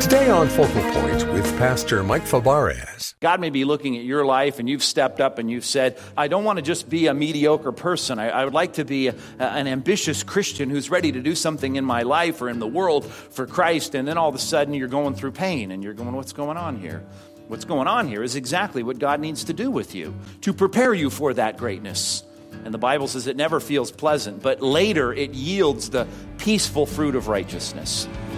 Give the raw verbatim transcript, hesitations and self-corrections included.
Today on Focal Point with Pastor Mike Fabarez. God may be looking at your life and you've stepped up and you've said, I don't want to just be a mediocre person. I, I would like to be a, an ambitious Christian who's ready to do something in my life or in the world for Christ. And then all of a sudden you're going through pain and you're going, what's going on here? What's going on here is exactly what God needs to do with you to prepare you for that greatness. And the Bible says it never feels pleasant, but later it yields the peaceful fruit of righteousness.